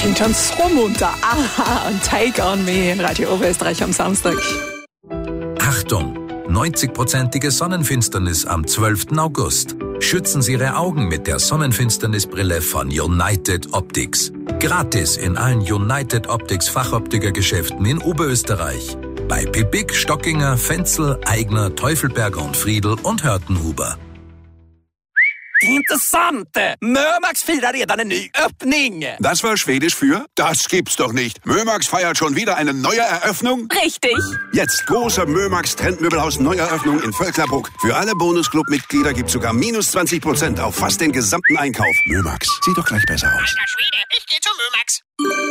klingt schon so munter. Aha, und Take on Me in Radio Oberösterreich am Samstag. Achtung! 90%ige Sonnenfinsternis am 12. August. Schützen Sie Ihre Augen mit der Sonnenfinsternisbrille von United Optics. Gratis in allen United Optics Fachoptikergeschäften in Oberösterreich. Bei Pippig, Stockinger, Fenzel, Aigner, Teufelberger und Friedl und Hörtenhuber. Intressant! Mörmax firar redan en ny öppning! Das war Schwedisch für das gibt's doch nicht. Mömax feiert schon wieder eine neue Eröffnung? Richtig. Jetzt große Mömax Trendmöbelhaus Neueröffnung in Völklabruck. Für alle Bonusclub-Mitglieder gibt's sogar minus 20% auf fast den gesamten Einkauf. Mömax, sieht doch gleich besser aus. Alter Schwede, ich geh zu Mömax.